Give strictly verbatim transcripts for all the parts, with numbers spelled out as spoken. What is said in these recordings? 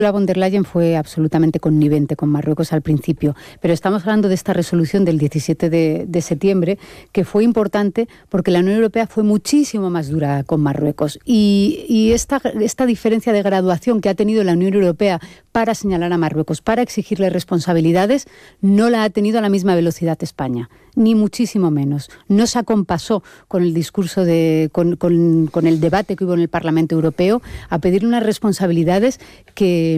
La von der Leyen fue absolutamente connivente con Marruecos al principio, pero estamos hablando de esta resolución del diecisiete de septiembre, que fue importante porque la Unión Europea fue muchísimo más dura con Marruecos. Y, y esta, esta diferencia de graduación que ha tenido la Unión Europea para señalar a Marruecos, para exigirle responsabilidades, no la ha tenido a la misma velocidad España, ni muchísimo menos. No se acompasó con el discurso, de, con, con, con el debate que hubo en el Parlamento Europeo a pedirle unas responsabilidades que...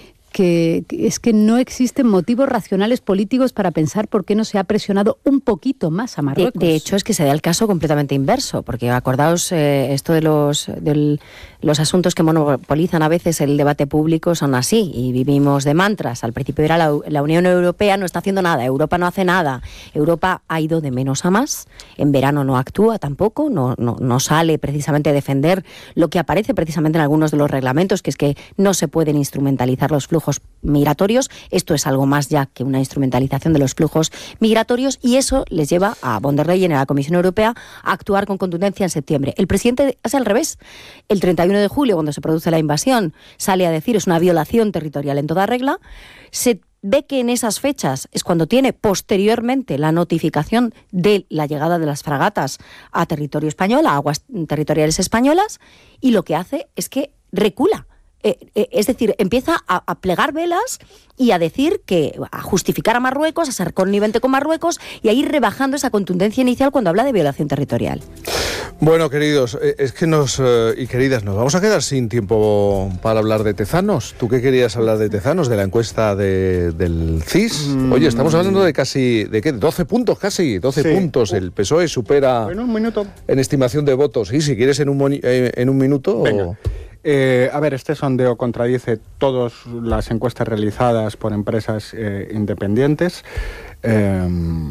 Que, que es que no existen motivos racionales políticos para pensar por qué no se ha presionado un poquito más a Marruecos. De, de hecho, es que se da el caso completamente inverso, porque acordaos, eh, esto de los, del, los asuntos que monopolizan a veces el debate público son así, y vivimos de mantras. Al principio era la, la Unión Europea no está haciendo nada, Europa no hace nada, Europa ha ido de menos a más, en verano no actúa tampoco, no, no, no sale precisamente a defender lo que aparece precisamente en algunos de los reglamentos, que es que no se pueden instrumentalizar los flujos migratorios. Esto es algo más ya que una instrumentalización de los flujos migratorios, y eso les lleva a von der Leyen y a la Comisión Europea a actuar con contundencia en septiembre. El presidente hace al revés. El treinta y uno de julio, cuando se produce la invasión, sale a decir es una violación territorial en toda regla. Se ve que en esas fechas es cuando tiene posteriormente la notificación de la llegada de las fragatas a territorio español, a aguas territoriales españolas, y lo que hace es que recula. Eh, eh, es decir, empieza a, a plegar velas y a decir que, a justificar a Marruecos, a ser connivente con Marruecos, y a ir rebajando esa contundencia inicial cuando habla de violación territorial. Bueno, queridos, eh, es que nos, eh, y queridas, nos vamos a quedar sin tiempo para hablar de Tezanos. ¿Tú qué querías hablar de Tezanos, de la encuesta de, del C I S? Mm. Oye, estamos hablando de casi, ¿de qué? doce puntos casi, doce sí. puntos. El P S O E supera en un minuto en estimación de votos. Y si quieres en un, moni- eh, en un minuto... Venga. O... Eh, a ver, este sondeo contradice todas las encuestas realizadas por empresas eh, independientes, eh,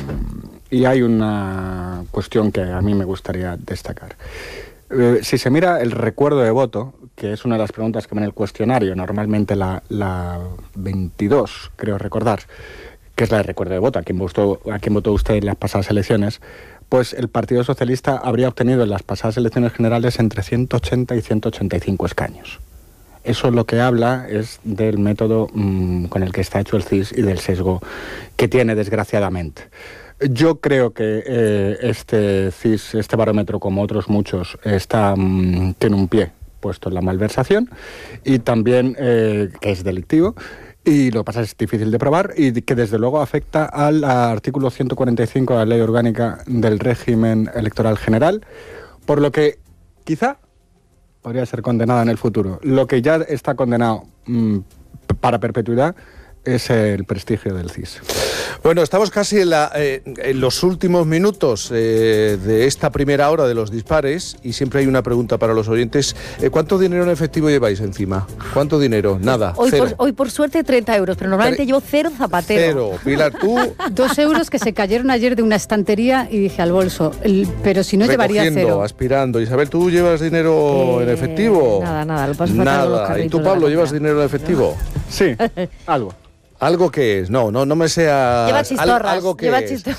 y hay una cuestión que a mí me gustaría destacar. Eh, si se mira el recuerdo de voto, que es una de las preguntas que va en el cuestionario, normalmente la, la veintidós, creo recordar, que es la de recuerdo de voto, a quién votó, a quién votó usted en las pasadas elecciones, pues el Partido Socialista habría obtenido en las pasadas elecciones generales entre ciento ochenta y ciento ochenta y cinco escaños. Eso lo que habla es del método mmm, con el que está hecho el C I S y del sesgo que tiene, desgraciadamente. Yo creo que eh, este C I S, este barómetro, como otros muchos, está mmm, tiene un pie puesto en la malversación, y también eh, que es delictivo. Y lo que pasa es que es difícil de probar, y que desde luego afecta al artículo ciento cuarenta y cinco de la Ley Orgánica del Régimen Electoral General, por lo que quizá podría ser condenada en el futuro. Lo que ya está condenado mmm, para perpetuidad es el prestigio del C I S. Bueno, estamos casi en, la, eh, en los últimos minutos eh, de esta primera hora de los dispares, y siempre hay una pregunta para los oyentes. Eh, ¿Cuánto dinero en efectivo lleváis encima? ¿Cuánto dinero? Nada, hoy cero. Por, hoy por suerte treinta euros, pero normalmente Tre- llevo cero zapatero. Cero. Pilar, tú... Dos euros que se cayeron ayer de una estantería y dije al bolso, el, pero si no llevaría cero. Aspirando. Isabel, ¿tú llevas dinero eh, en efectivo? Nada, nada. Lo paso nada. ¿Y tú, Pablo, llevas dinero en efectivo? Sí, algo. ¿Algo que es? No, no, no me sea... Lleva chistorras. Al, algo que lleva es. chistorras.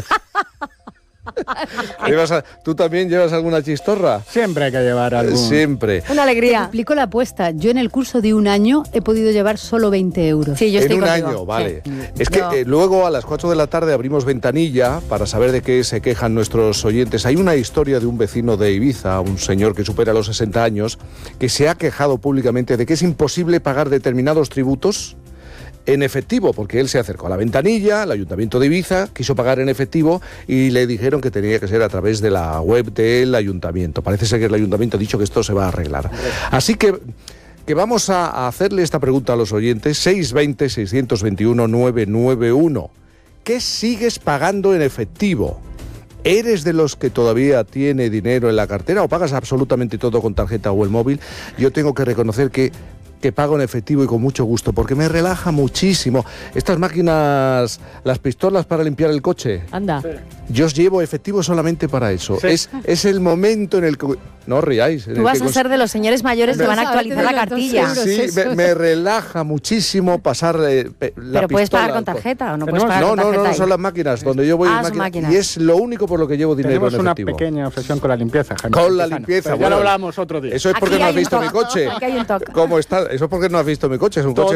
¿Llevas a, ¿Tú también llevas alguna chistorra? Siempre hay que llevar algo. Siempre. Una alegría. Te explico la apuesta. Yo en el curso de un año he podido llevar solo veinte euros. Sí, yo estoy en un contigo. año, vale. Sí. Es que no. eh, luego a las cuatro de la tarde abrimos ventanilla para saber de qué se quejan nuestros oyentes. Hay una historia de un vecino de Ibiza, un señor que supera los sesenta años, que se ha quejado públicamente de que es imposible pagar determinados tributos en efectivo, porque él se acercó a la ventanilla, el Ayuntamiento de Ibiza quiso pagar en efectivo y le dijeron que tenía que ser a través de la web del Ayuntamiento. Parece ser que el Ayuntamiento ha dicho que esto se va a arreglar. Así que, que vamos a hacerle esta pregunta a los oyentes. seis dos cero, seis dos uno, nueve nueve uno. ¿Qué sigues pagando en efectivo? ¿Eres de los que todavía tiene dinero en la cartera o pagas absolutamente todo con tarjeta o el móvil? Yo tengo que reconocer que que pago en efectivo y con mucho gusto, porque me relaja muchísimo. Estas máquinas, las pistolas para limpiar el coche. Anda. Yo os llevo efectivo solamente para eso. Sí. Es, es el momento en el que no os riáis. Tú vas a ser de los señores mayores que van a actualizar la cartilla. Sí, me, me relaja muchísimo pasar eh, la Pero puedes pistola, pagar con tarjeta o no puedes pagar no, con no, tarjeta. No, no, son las máquinas. Donde yo voy ah, máquina, máquinas. y es lo único por lo que llevo dinero Tenemos en una efectivo. pequeña obsesión con la limpieza, Jaime. Con la limpieza. Bueno, ya lo hablamos otro día. Eso es porque Aquí no has hay un visto toque. mi coche. Aquí hay un toque. ¿Cómo está? Eso es porque no has visto mi coche. Es un Todo coche